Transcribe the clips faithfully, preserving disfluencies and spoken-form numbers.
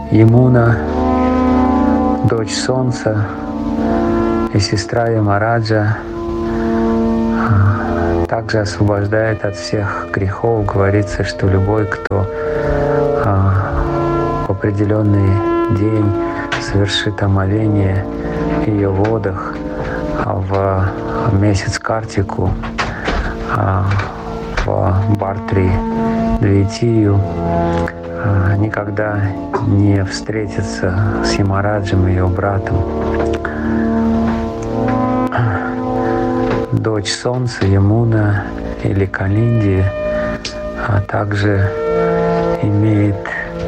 Ямуна, дочь Солнца и сестра Ямараджа, также освобождает от всех грехов. Говорится, что любой, кто в определенный день совершит омовение в ее водах в месяц Картику, в Бартри Двитию, никогда не встретится с Ямараджем, ее братом. Дочь Солнца, Ямуна или Калинди, а также имеет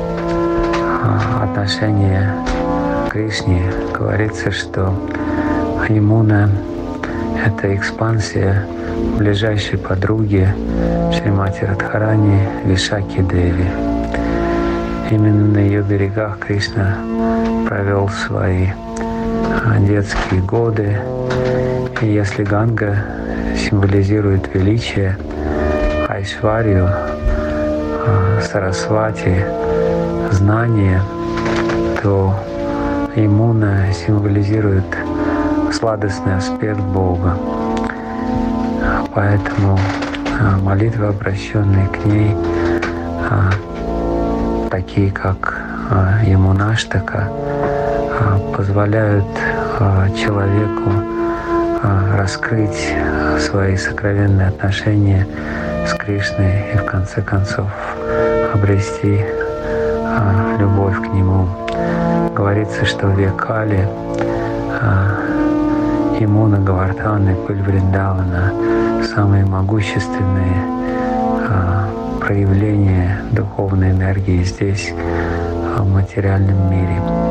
отношение к Кришне. Говорится, что Ямуна — это экспансия ближайшей подруги Шримати Радхарани Вишаки Деви. Именно на ее берегах Кришна провел свои детские годы. И если Ганга символизирует величие, Айшварию, Сарасвати, знание, то Ямуна символизирует сладостный аспект Бога. Поэтому молитвы, обращенные к ней, такие как Ямунаштака, позволяют человеку раскрыть свои сокровенные отношения с Кришной и в конце концов обрести любовь к Нему. Говорится, что в век Кали Ямуна, Гавардхан и пыль Вриндавана — самые могущественные проявления духовной энергии здесь, в материальном мире.